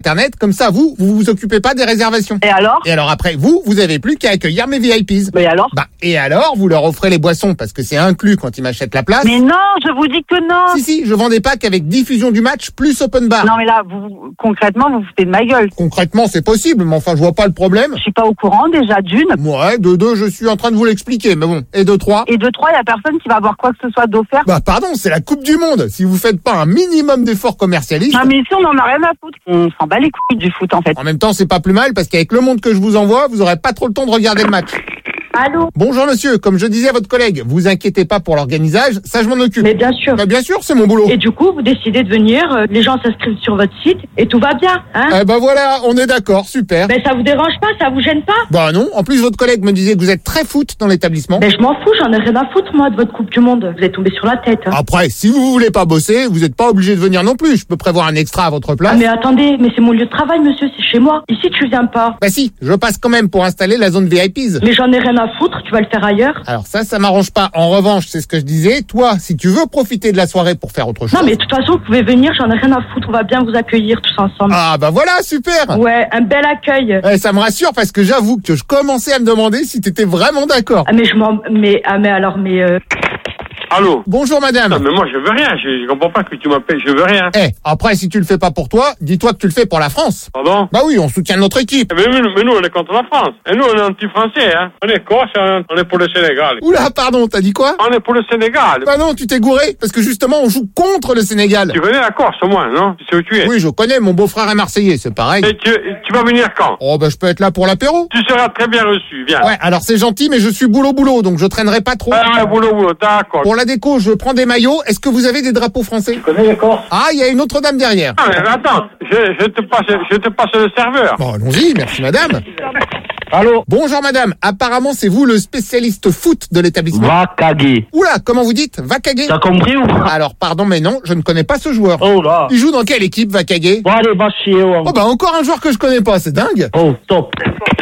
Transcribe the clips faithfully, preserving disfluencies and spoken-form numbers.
internet, comme ça, vous, vous vous occupez pas des réservations. Et alors? Et alors après, vous, vous avez plus qu'à accueillir mes V I Ps. Mais alors? Bah, et alors, vous leur offrez les boissons, parce que c'est inclus quand ils m'achètent la place. Mais non, je vous dis que non. Si, si, je vends des packs avec diffusion du match plus open bar. Non mais là, vous, concrètement, vous vous foutez de ma gueule. Concrètement, c'est possible, mais enfin, je vois pas le problème. Je suis pas au courant déjà d'une. Ouais, de deux, je suis en train de vous l'expliquer, mais bon. Et de trois? Et de trois, il y a personne qui va avoir quoi que ce soit d'offert. Bah, pardon, c'est la Coupe du Monde. Si vous faites pas un minimum d'efforts commercialistes. Non mais ici, on en a rien à foutre. On s'en bat les couilles du foot, en fait. En même temps, c'est pas plus mal, parce qu'avec le monde que je vous envoie, vous aurez pas trop le temps de regarder le match. Allô? Bonjour monsieur, comme je disais à votre collègue, vous inquiétez pas pour l'organisage, ça je m'en occupe. Mais bien sûr. Bah, bien sûr, c'est mon boulot. Et du coup, vous décidez de venir, euh, les gens s'inscrivent sur votre site et tout va bien, hein? Eh ben voilà, on est d'accord, super. Mais ça vous dérange pas, ça vous gêne pas? Bah non, en plus votre collègue me disait que vous êtes très foot dans l'établissement. Mais je m'en fous, j'en ai rien à foutre moi de votre Coupe du Monde. Vous êtes tombé sur la tête. Hein. Après, si vous voulez pas bosser, vous êtes pas obligé de venir non plus. Je peux prévoir un extra à votre place. Ah mais attendez, mais c'est mon lieu de travail, monsieur, c'est chez moi. Ici, tu viens pas. Bah si, je passe quand même pour installer la zone V I Ps. Mais j'en ai rien à foutre, tu vas le faire ailleurs. Alors ça, ça m'arrange pas. En revanche, c'est ce que je disais. Toi, si tu veux profiter de la soirée pour faire autre chose. Non mais de toute façon, vous pouvez venir, j'en ai rien à foutre, on va bien vous accueillir tous ensemble. Ah bah voilà, super. Ouais, un bel accueil. Eh, ça me rassure parce que j'avoue que je commençais à me demander si t'étais vraiment d'accord. Ah mais je m'en... Mais, ah mais alors, mais... Euh... Allô? Bonjour madame. Non, mais moi, je veux rien. Je, je comprends pas que tu m'appelles. Je veux rien. Eh, après, si tu le fais pas pour toi, dis-toi que tu le fais pour la France. Pardon? Bah oui, on soutient notre équipe. Mais, mais, mais nous, on est contre la France. Et nous, on est anti-français, hein. On est corse, on on est pour le Sénégal. Oula, pardon, t'as dit quoi? On est pour le Sénégal. Bah non, tu t'es gouré, parce que justement, on joue contre le Sénégal. Tu connais la Corse, au moins, non? Tu sais où tu es? Oui, je connais, mon beau-frère est marseillais, c'est pareil. Et tu, tu vas venir quand? Oh bah je peux être là pour l'apéro. Tu seras très bien reçu, viens. Ouais, alors c'est gentil, mais je suis boulot-boulot, donc je traînerai pas trop. Ah, boulot, boulot, d'accord. Pour la déco, je prends des maillots. Est-ce que vous avez des drapeaux français? Tu connais la Corse? Ah, il y a une autre dame derrière. Ah, mais attends, je, je te passe, je te passe le serveur. Bon, allons-y, merci madame. Allô? Bonjour madame, apparemment c'est vous le spécialiste foot de l'établissement. Va caguer. Oula, comment vous dites? Vakage? T'as compris ou pas? Alors pardon, mais non, je ne connais pas ce joueur. Oh là. Il joue dans quelle équipe, Vakage? Bon allez, va chier. Oh, Oh bah encore un joueur que je connais pas, c'est dingue. oh top.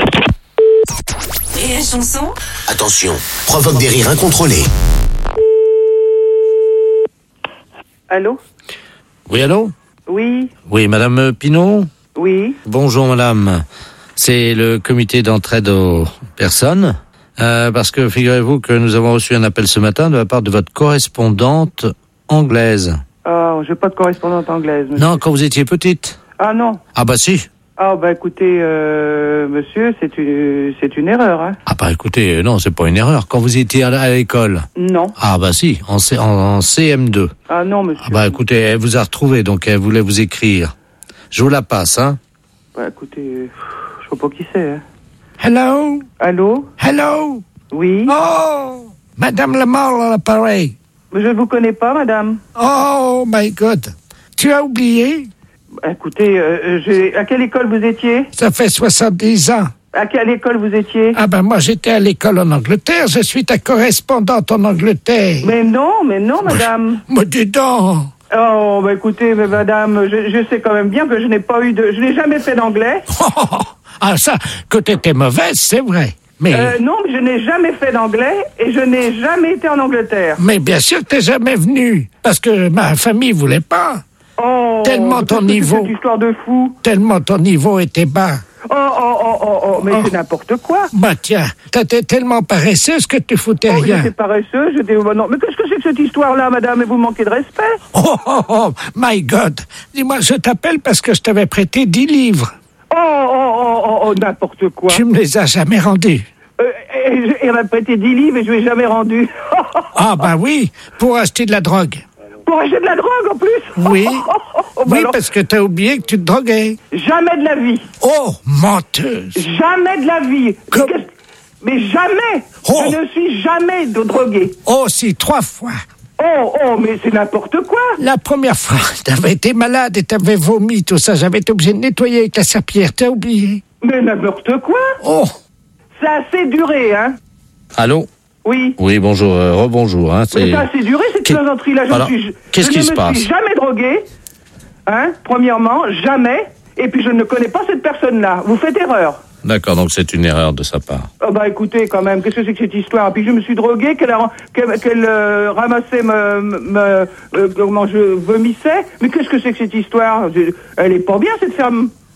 Et la chanson? Attention, provoque des rires incontrôlés. Allô? Oui, allô? Oui, Oui, madame Pinot? oui. Bonjour, madame. C'est le comité d'entraide aux personnes. Euh, parce que figurez-vous que nous avons reçu un appel ce matin de la part de votre correspondante anglaise. Oh, j'ai pas de correspondante anglaise, monsieur. Non, quand vous étiez petite. Ah non. Ah bah si. Ah bah écoutez, euh, monsieur, c'est une, c'est une erreur, hein. Ah bah écoutez, non, c'est pas une erreur. Quand vous étiez à, à l'école. Non. Ah bah si, en, C, en, en C M deux. Ah non, monsieur. Ah bah écoutez, elle vous a retrouvé, donc elle voulait vous écrire. Je vous la passe, hein. Bah écoutez, euh, je sais pas qui c'est, hein. Hello? Allô? Hello? Oui. Oh! Madame Lamar à l'appareil. Mais je ne vous connais pas, madame. Oh my God. Tu as oublié? Bah, écoutez, euh, j'ai... à quelle école vous étiez? Ça fait soixante-dix ans. À quelle école vous étiez? Ah ben moi j'étais à l'école en Angleterre, je suis ta correspondante en Angleterre. Mais non, mais non, madame. Mais dis donc. Oh, bah écoutez, mais madame, je, je sais quand même bien que je n'ai pas eu de... Je n'ai jamais fait d'anglais. Ah ça, que t'étais mauvaise, c'est vrai. Mais, Euh, non, mais je n'ai jamais fait d'anglais et je n'ai jamais été en Angleterre. mais bien sûr que t'es jamais venu, parce que ma famille voulait pas. Oh, Tellement ton qu'est-ce que c'est niveau. que cette histoire de fou. Tellement ton niveau était bas. Oh, oh, oh, oh, oh, mais Oh. c'est n'importe quoi. Bah tiens, t'étais tellement paresseuse que tu foutais Oh, rien. j'étais paresseuse, j'étais... oh, non, mais qu'est-ce que c'est que cette histoire-là, madame? Et vous manquez de respect. Oh, oh, oh, my God. Dis-moi, je t'appelle parce que je t'avais prêté dix livres. Oh, oh, oh, oh, oh, n'importe quoi. Tu me les as jamais rendus. Euh, et, et, il m'a prêté dix livres et je ne lui ai jamais rendu. Ah bah oui, pour acheter de la drogue. Pour acheter de la drogue, en plus. Oui. Oh, oh, oh, bah Oui, alors, parce que t'as oublié que tu te droguais. jamais de la vie. Oh, menteuse. Jamais de la vie. Comme- Mais, qu'est-ce- mais jamais. Oh. Je ne suis jamais de drogué. Oh, si, trois fois. Oh, oh, mais c'est n'importe quoi. La première fois, t'avais été malade et t'avais vomi, tout ça. J'avais été obligé de nettoyer avec la serpillière. T'as oublié. Mais n'importe quoi. Oh, Ça a assez duré, hein. Allô? Oui. Oui, bonjour, euh, rebonjour, hein. Mais C'est... ça a assez duré, cette Qu'est- plaisanterie-là. Je, Alors, me suis, qu'est-ce je qui ne se me passe? suis jamais drogué, hein, premièrement, jamais. Et puis je ne connais pas cette personne-là. Vous faites erreur. D'accord, donc c'est une erreur de sa part. Oh bah écoutez, quand même, qu'est-ce que c'est que cette histoire? Puis je me suis drogué, qu'elle, a, qu'elle, qu'elle euh, ramassait me, me euh, comment je vomissais. Mais qu'est-ce que c'est que cette histoire? Je- Elle est pas bien, cette femme.